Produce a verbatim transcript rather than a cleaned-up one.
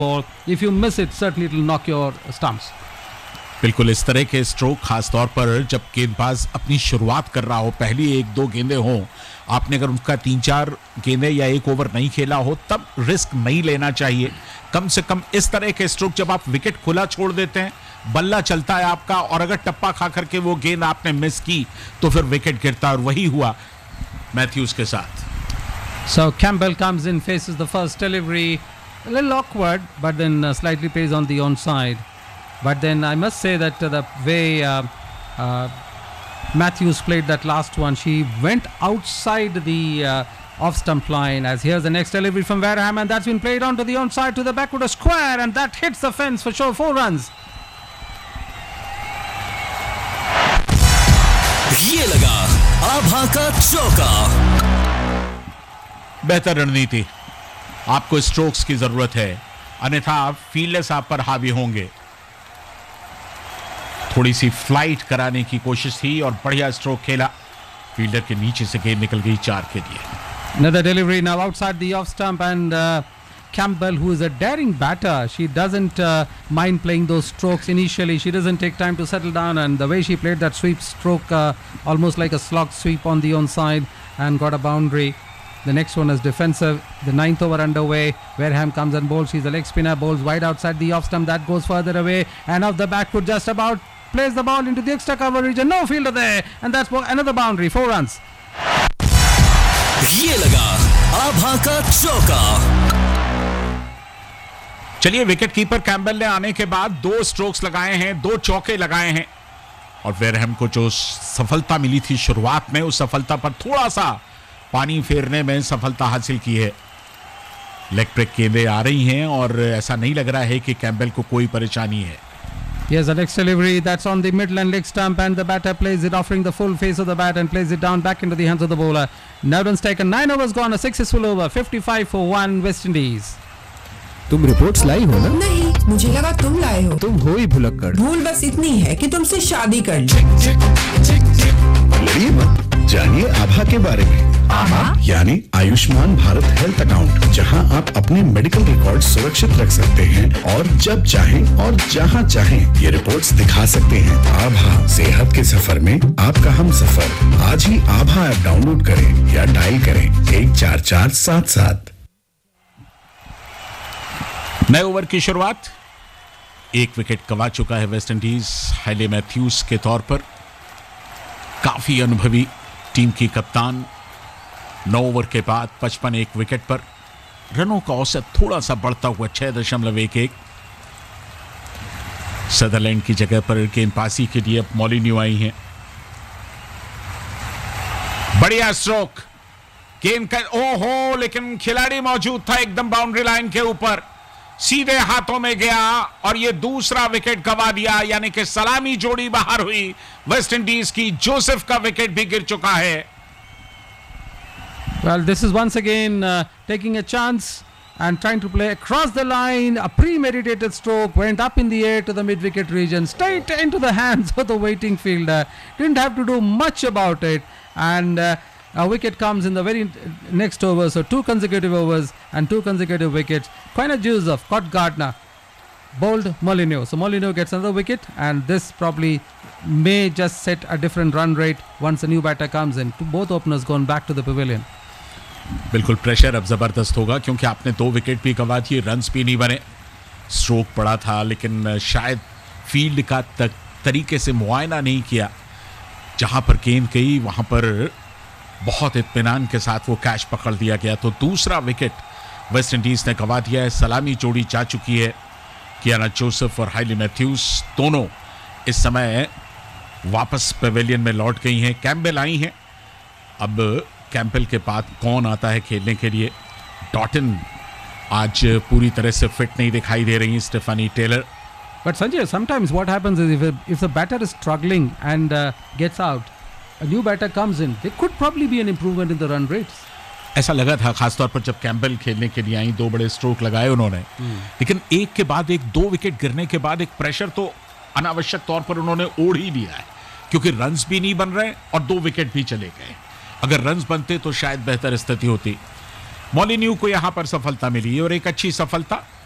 ball. If you miss it, certainly it will knock your stumps. बिल्कुल इस तरह के स्ट्रोक खासतौर पर जब गेंदबाज अपनी शुरुआत कर रहा हो, पहली एक दो गेंदें हों, आपने अगर उनका तीन चार गेंदें या एक ओवर नहीं खेला हो, तब रिस्क नहीं लेना चाहिए. कम से कम इस तरह के स्ट्रोक जब आप विकेट खुला छोड़ देते हैं, बल्ला चलता है आपका, और अगर टप्पा खा करके वो गेंद आपने मिस की तो फिर विकेट गिरता है, और वही हुआ मैथ्यूज के साथ. So Campbell comes in, faces the first delivery, a little awkward, but then uh, slightly plays on the onside. But then I must say that uh, the way uh, uh, Matthews played that last one, she went outside the uh, off-stump line. As here's the next delivery from Wareham, and that's been played onto the onside to the backward square, and that hits the fence for sure. Four runs. ये लगा आभा का चौका. बेहतर रणनीति. आपको strokes की जरूरत है, अन्यथा फील्डर्स आप पर हावी होंगे. थोड़ी सी फ्लाइट कराने की कोशिश थी और बढ़िया स्ट्रोक खेला. फील्डर के नीचे से गेंद निकल गई चार के लिए. Another delivery now outside the off stump, and uh, Campbell, who is a daring batter, she doesn't uh, mind playing those strokes initially. She doesn't take time to settle down, and the way she played that sweep stroke, uh, almost like a slog sweep on the onside, and got a boundary. The next one is defensive. The ninth over underway. Wareham comes and bowls. She's a leg spinner, bowls wide outside the off stump. That goes further away, and off the back foot, just about plays the ball into the extra cover region. No fielder there, and that's another boundary. Four runs. ये लगा आभा का चौका. चलिए, wicket keeper Campbell ने आने के बाद दो स्ट्रोक्स लगाए हैं, दो चौके लगाए हैं, और वेरहम को जो सफलता मिली थी शुरुआत में, उस सफलता पर थोड़ा सा पानी फेरने में सफलता हासिल की है. लेग ब्रेक गेंदें आ रही हैं और ऐसा नहीं लग रहा है कि कैम्बल को कोई परेशानी है. Here's the next delivery, that's on the middle and leg stump, and the batter plays it, offering the full face of the bat, and plays it down back into the hands of the bowler. Now runs taken, nine overs gone, a successful over, fifty-five for one, West Indies. तुम reports लाई हो ना? नहीं, मुझे लगा तुम लाए हो. तुम हो ही भुलक्कड़. भूल बस इतनी है कि तुमसे शादी कर ली. लड़िए मत, जानिए आभा के बारे में. आभा यानी आयुष्मान भारत हेल्थ अकाउंट, जहां आप अपने मेडिकल रिकॉर्ड सुरक्षित रख सकते हैं और जब चाहें और जहां चाहें ये रिपोर्ट्स दिखा सकते हैं. आभा, सेहत के सफर में आपका हम सफर. आज ही आभा ऐप डाउनलोड करें या डायल करें एक चार चार सात सात. नए ओवर की शुरुआत. एक विकेट गंवा चुका है वेस्ट इंडीज हाइले मैथ्यूज के तौर पर. काफी अनुभवी टीम की कप्तान. नौ ओवर के बाद पचपन एक विकेट पर. रनों का औसत थोड़ा सा बढ़ता हुआ छह दशमलव एक एक. सदरलैंड की जगह पर गेंदबाजी के लिए अब मॉलिन्यू आई हैं. बढ़िया स्ट्रोक. गेंद का ओहो, लेकिन खिलाड़ी मौजूद था एकदम बाउंड्री लाइन के ऊपर, सीधे हाथों में गया और ये दूसरा विकेट गंवा दिया. यानी कि सलामी जोड़ी बाहर हुई वेस्ट इंडीज की. जोसेफ का विकेट भी गिर चुका है. Well, this is once again uh, taking a chance and trying to play across the line. A premeditated stroke went up in the air to the mid-wicket region, straight into the hands of the waiting fielder. Didn't have to do much about it, and uh, a wicket comes in the very next over. So two consecutive overs and two consecutive wickets. Quina Joseph caught Gardner, bowled Molineux. So Molineux gets another wicket, and this probably may just set a different run rate once a new batter comes in. Both openers gone back to the pavilion. बिल्कुल pressure अब जबरदस्त होगा, क्योंकि आपने दो wicket भी गंवा दिए, रन्स भी नहीं बने. स्ट्रोक पड़ा था, लेकिन शायद फील्ड का तक तरीके से मुआयना नहीं किया. जहां पर गेंद गई वहां पर बहुत इत्मीनान के साथ वो कैच पकड़ दिया गया. तो दूसरा विकेट वेस्ट इंडीज ने गंवा दिया है. सलामी जोड़ी जा चुकी है. कियाना जोसेफ और हाइली मैथ्यूज दोनों इस समय वापस पवेलियन में लौट गई हैं. कैम्बेल आई हैं. अब कैम्पबेल के बाद कौन आता है खेलने के लिए? डॉटन आज पूरी तरह से फिट नहीं दिखाई दे रही. Stefani Taylor. But Sanjay, sometimes what happens is if, a, if the batter is struggling and uh, gets out, a new batter comes in, there could probably be an improvement in the run rates. ऐसा लगा था खासतौर पर जब Campbell खेलने के लिए आई. दो बड़े स्ट्रोक लगाए उन्होंने, लेकिन एक के बाद एक दो विकेट गिरने के बाद एक प्रेशर तो अनावश्यक तौर पर उन्होंने ओढ़ ही लिया है, क्योंकि रन्स भी नहीं बन रहे और दो विकेट भी चले गए. अगर रन्स बनते तो शायद बेहतर स्थिति होती. मॉलिन्यू को यहां पर सफलता मिली और एक अच्छी सफलता.